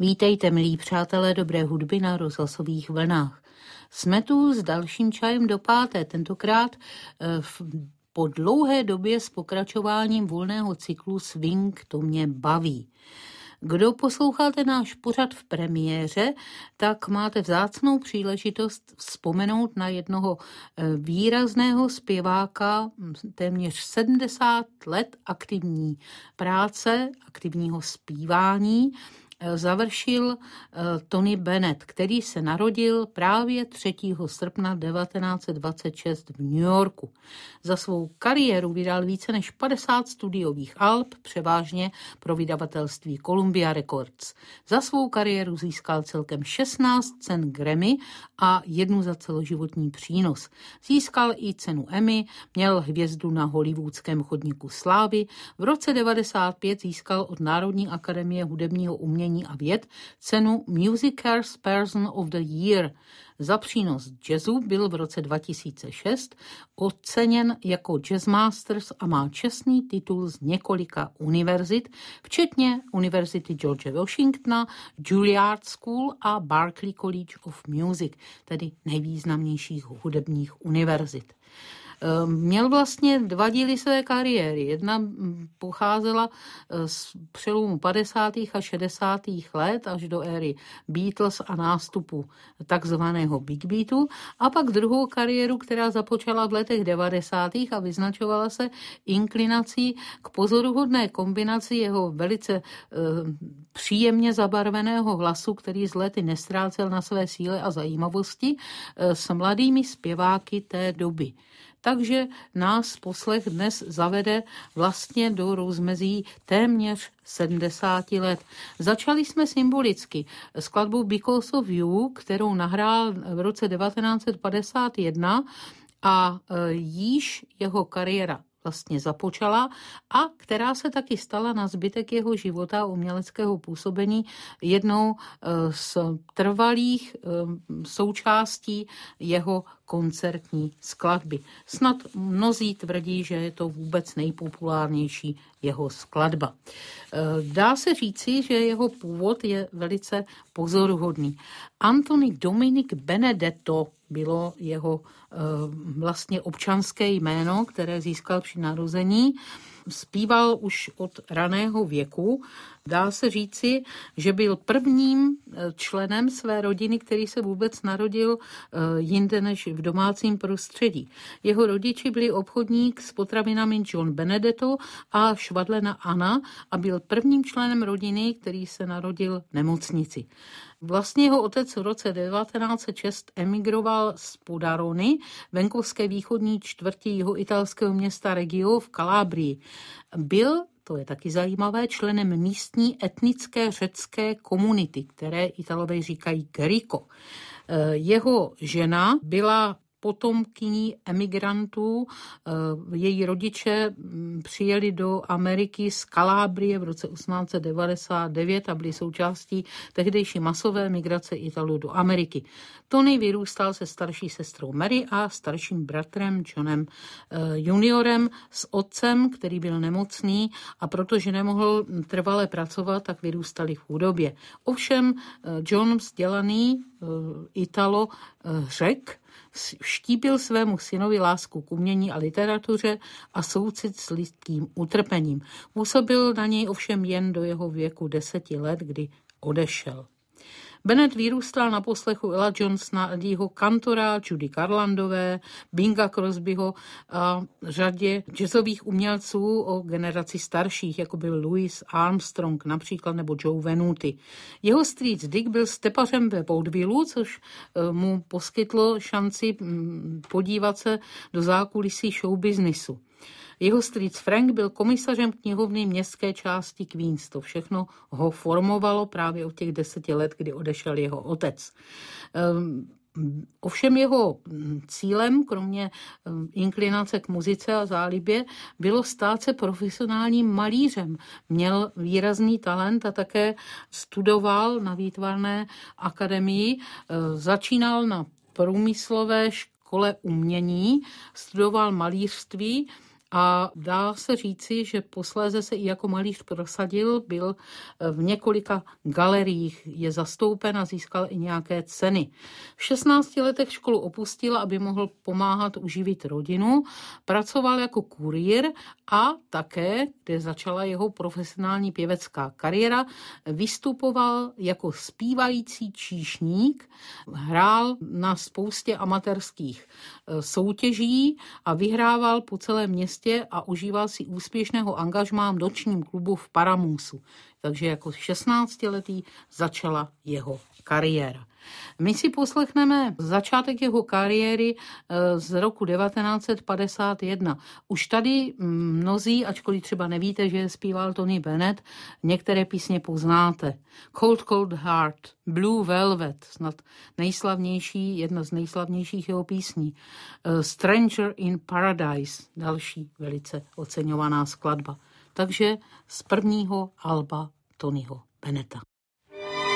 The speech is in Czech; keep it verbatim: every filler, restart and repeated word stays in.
Vítejte, milí přátelé dobré hudby na rozhlasových vlnách. Jsme tu s dalším čajem do páté, tentokrát v, po dlouhé době s pokračováním volného cyklu Swing to mě baví. Kdo posloucháte náš pořad v premiéře, tak máte vzácnou příležitost vzpomenout na jednoho výrazného zpěváka, téměř sedmdesát let aktivní práce, aktivního zpívání, završil Tony Bennett, který se narodil právě třetího srpna devatenáct set dvacet šest v New Yorku. Za svou kariéru vydal více než padesát studiových alb, převážně pro vydavatelství Columbia Records. Za svou kariéru získal celkem šestnáct cen Grammy a jednu za celoživotní přínos. Získal i cenu Emmy, měl hvězdu na hollywoodském chodníku slávy. V roce devadesát pět získal od Národní akademie hudebního umění a věd cenu Musicars Person of the Year. Za přínos jazzu byl v roce dva tisíce šest oceněn jako Jazz Masters a má čestný titul z několika univerzit, včetně Univerzity George Washingtona, Juilliard School a Berklee College of Music, tedy nejvýznamnějších hudebních univerzit. Měl vlastně dva díly své kariéry. Jedna pocházela z přelomu padesátých a šedesátých let až do éry Beatles a nástupu takzvaného Big Beatu, a pak druhou kariéru, která započala v letech devadesátých a vyznačovala se inklinací k pozoruhodné kombinaci jeho velice eh, příjemně zabarveného hlasu, který z lety nestrácel na své síle a zajímavosti, eh, s mladými zpěváky té doby. Takže nás poslech dnes zavede vlastně do rozmezí téměř sedmdesáti let. Začali jsme symbolicky skladbou Because of You, kterou nahrál v roce devatenáct set padesát jedna a již jeho kariéra vlastně započala a která se taky stala na zbytek jeho života a uměleckého působení jednou z trvalých součástí jeho koncertní skladby. Snad mnozí tvrdí, že je to vůbec nejpopulárnější jeho skladba. Dá se říci, že jeho původ je velice pozoruhodný. Anthony Dominic Benedetto bylo jeho vlastně občanské jméno, které získal při narození. Zpíval už od raného věku. Dá se říci, že byl prvním členem své rodiny, který se vůbec narodil jinde než v domácím prostředí. Jeho rodiči byli obchodník s potravinami John Benedetto a švadlena Anna a byl prvním členem rodiny, který se narodil v nemocnici. Vlastně jeho otec v roce devatenáct set šest emigroval z Podarony, venkovské východní čtvrti jihoitalského města Reggio v Kalábrii. Byl, to je taky zajímavé, členem místní etnické řecké komunity, které Italové říkají Griko. Jeho žena byla potomkyní emigrantů. Její rodiče přijeli do Ameriky z Kalábrie v roce osmnáct set devadesát devět a byli součástí tehdejší masové migrace Italů do Ameriky. Tony vyrůstal se starší sestrou Mary a starším bratrem Johnem juniorem s otcem, který byl nemocný, a protože nemohl trvale pracovat, tak vyrůstali v chudobě. Ovšem John, vzdělaný Italo Řek, vštípil svému synovi lásku k umění a literatuře a soucit s lidským utrpením. Působil na něj ovšem jen do jeho věku deseti let, kdy odešel. Bennett vyrůstal na poslechu Ella Johnsona, Eddieho Cantora, Judy Garlandové, Binga Crosbyho a řadě jazzových umělců o generaci starších, jako byl Louis Armstrong například nebo Joe Venuti. Jeho strýc Dick byl stepařem ve vaudevilleu, což mu poskytlo šanci podívat se do zákulisí showbiznisu. Jeho strýc Frank byl komisařem knihovny městské části Queens. To všechno ho formovalo právě od těch deseti let, kdy odešel jeho otec. Ovšem jeho cílem, kromě inklinace k muzice a zálibě, bylo stát se profesionálním malířem. Měl výrazný talent a také studoval na výtvarné akademii. Začínal na průmyslové škole umění, studoval malířství a dá se říci, že posléze se i jako malíř prosadil, byl v několika galeriích, je zastoupen a získal i nějaké ceny. V šestnácti letech školu opustil, aby mohl pomáhat uživit rodinu, pracoval jako kurýr a také, kde začala jeho profesionální pěvecká kariéra, vystupoval jako zpívající číšník, hrál na spoustě amatérských soutěží a vyhrával po celém městě a užíval si úspěšného angažmá v nočním klubu v Paramusu. Takže jako šestnáctiletý začala jeho kariéra. My si poslechneme začátek jeho kariéry z roku devatenáct set padesát jedna. Už tady mnozí, ačkoliv třeba nevíte, že zpíval Tony Bennett, některé písně poznáte. Cold Cold Heart, Blue Velvet, snad nejslavnější, jedna z nejslavnějších jeho písní. Stranger in Paradise, další velice oceňovaná skladba. Takže z prvního alba Tonyho Bennetta.